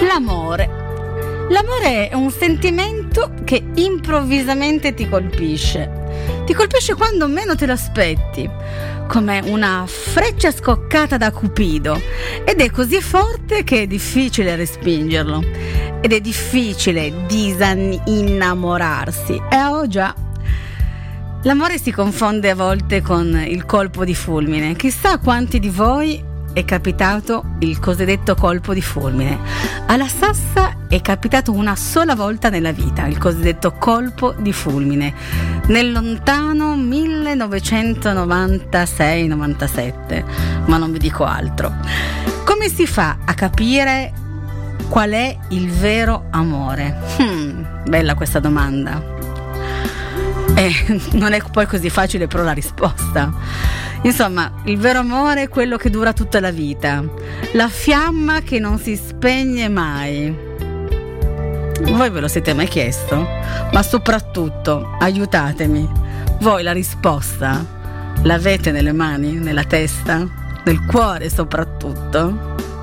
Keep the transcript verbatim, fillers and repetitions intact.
L'amore. L'amore è un sentimento che improvvisamente ti colpisce. Ti colpisce quando meno te lo aspetti, come una freccia scoccata da Cupido, ed è così forte che è difficile respingerlo, ed è difficile disinnamorarsi. E oh già, l'amore si confonde a volte con il colpo di fulmine. Chissà a quanti di voi è capitato il cosiddetto colpo di fulmine. Alla Sassa è capitato una sola volta nella vita il cosiddetto colpo di fulmine, nel lontano millenovecentonovantasei novantasette, ma non vi dico altro. Come si fa a capire qual è il vero amore? Hmm, bella questa domanda. Eh, non è poi così facile però la risposta. Insomma, il vero amore è quello che dura tutta la vita, la fiamma che non si spegne mai. Voi ve lo siete mai chiesto? Ma soprattutto, aiutatemi, voi la risposta l'avete nelle mani, nella testa, nel cuore soprattutto?